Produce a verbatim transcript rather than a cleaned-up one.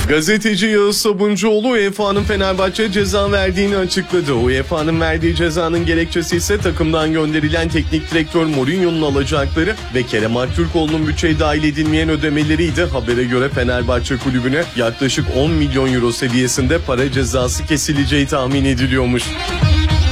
Gazeteci Yağız Sabuncuoğlu U E F A'nın Fenerbahçe'ye ceza verdiğini açıkladı. U E F A'nın verdiği cezanın gerekçesi ise takımdan gönderilen teknik direktör Mourinho'nun alacakları ve Kerem Aktürkoğlu'nun bütçeye dahil edilmeyen ödemeleriydi. Habere göre Fenerbahçe kulübüne yaklaşık on milyon euro seviyesinde para cezası kesileceği tahmin ediliyormuş.